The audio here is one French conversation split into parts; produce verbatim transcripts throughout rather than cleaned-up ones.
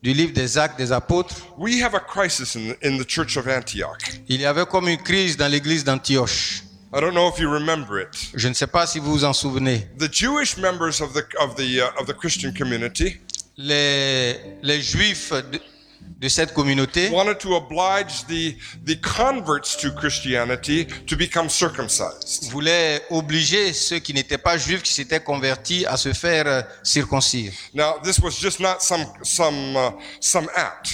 du livre des Actes des Apôtres, we have a crisis in the, in the church of Antioch. il y avait comme une crise dans l'église d'Antioche. I don't know if you remember it. Je ne sais pas si vous vous en souvenez. The Jewish members of the of the uh, of the Christian community Les, les Juifs de, de cette communauté wanted to oblige the the converts to Christianity to become circumcised. voulaient obliger ceux qui n'étaient pas juifs, qui s'étaient convertis, à se faire euh, circoncire. Now, this was just not some some uh, some act.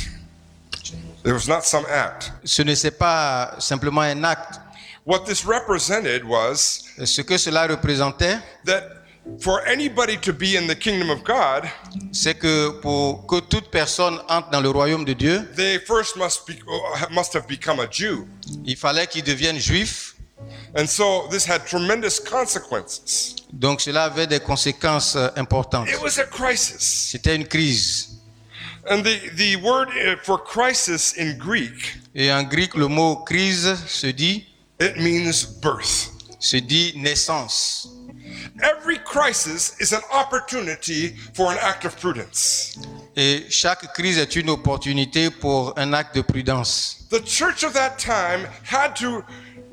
It was not some act. Ce n'est pas simplement un acte. What this represented was Ce que cela représentait, that for anybody to be in the kingdom of God, c'est que pour que toute personne entre dans le royaume de Dieu, they first must be must have become a Jew. il fallait qu'ils deviennent juifs. And so this had tremendous consequences. Donc cela avait des conséquences euh, importantes. It was a crisis. C'était une crise. And the, the word for crisis in Greek, Et en grec, le mot crise se dit, it means birth. se dit naissance. Every crisis is an opportunity for an act of prudence. Et chaque crise est une opportunité pour un acte de prudence. The church of that time had to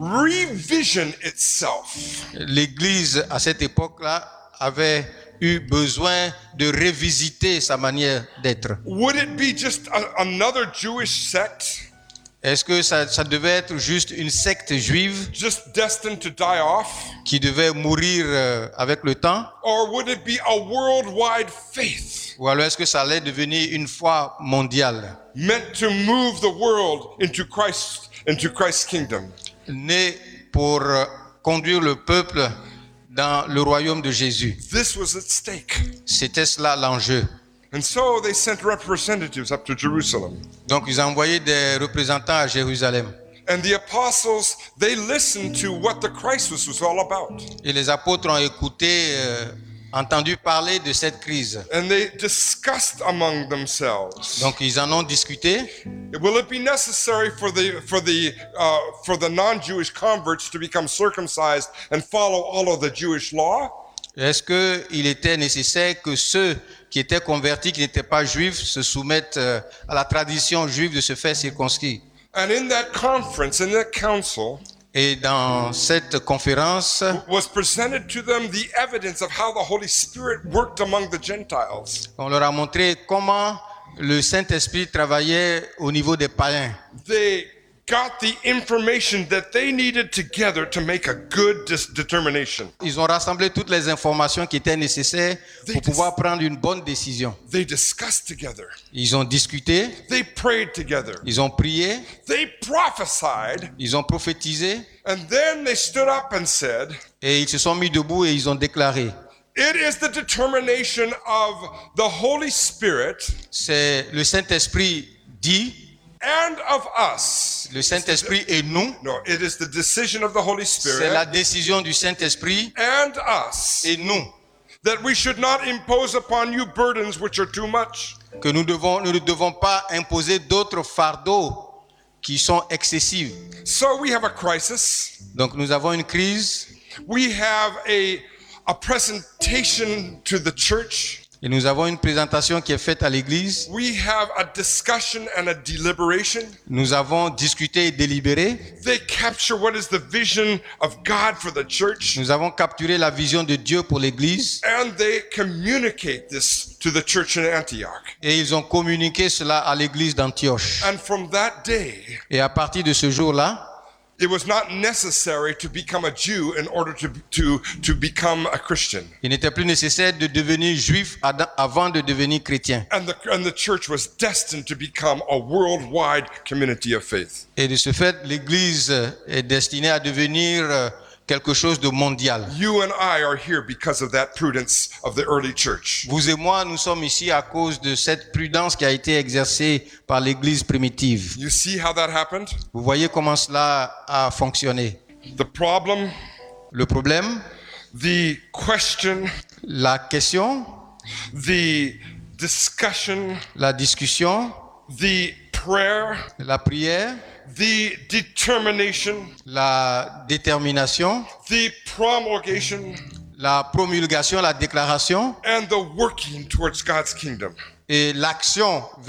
revision itself. L'Église à cette époque-là avait eu besoin de revisiter sa manière d'être. Would it be just a, another Jewish sect, Est-ce que ça, ça devait être juste une secte juive just destined to die off? qui devait mourir euh, avec le temps? Or would it be a worldwide faith Ou alors est-ce que ça allait devenir une foi mondiale, meant to move the world into Christ, into Christ's kingdom? née pour euh, conduire le peuple dans le royaume de Jésus? This was at stake. C'était cela l'enjeu. And so they sent representatives up to Jerusalem. Donc ils ont envoyé des représentants à Jérusalem. And the apostles, they listened to what the crisis was all about. Et les apôtres ont écouté, euh, entendu parler de cette crise. And they discussed among themselves. Donc ils en ont discuté. Will it be necessary for the for the uh, for the non-Jewish converts to become circumcised and follow all of the Jewish law? Est-ce qu'il était nécessaire que ceux qui étaient convertis, qui n'étaient pas juifs, se soumettent euh, à la tradition juive de se faire circoncire? And in that conference, in that council, Et dans cette conférence, was presented to them the evidence of how the Holy Spirit worked among the Gentiles. on leur a montré comment le Saint-Esprit travaillait au niveau des païens. They got the information that they needed together to make a good dis- determination. Ils ont rassemblé toutes les informations qui étaient nécessaires pour pouvoir prendre une bonne décision. They discussed together. Ils ont discuté, They prayed together. ils ont prié, They prophesied. ils ont prophétisé And then they stood up and said, et ils se sont mis debout et ils ont déclaré. it is the determination of the Holy Spirit C'est le Saint-Esprit dit, and of us. le Saint-Esprit et nous. No, it is the decision of the Holy C'est la Spirit décision du Saint-Esprit and us et nous that we should not impose upon you burdens which are too much. que nous devons, nous ne devons pas imposer d'autres fardeaux qui sont excessifs. So we have a crisis. Donc nous avons une crise We have a, a presentation to the church. et nous avons une présentation qui est faite à l'Église. We have a discussion and a deliberation. Nous avons discuté et délibéré. They capture what is the vision of God for the church. Nous avons capturé la vision de Dieu pour l'Église And they communicate this to the church in Antioch. et ils ont communiqué cela à l'Église d'Antioche. And from that day, Et à partir de ce jour-là, it was not necessary to become a Jew in order to, to, to become a Christian. il n'était plus nécessaire de devenir juif ad- avant de devenir chrétien. And the, and the church was destined to become a worldwide community of faith. Et de ce fait, l'Église est destinée à devenir euh, quelque chose de mondial. You and I are here because of that prudence of the early church. Vous et moi, nous sommes ici à cause de cette prudence qui a été exercée par l'Église primitive. You see how that happened? Vous voyez comment cela a fonctionné. The problem, Le problème, the question, la question, the discussion, la discussion, the prayer, la prière, the determination, la détermination, the promulgation, la promulgation, la déclaration and the working towards God's kingdom. et l'action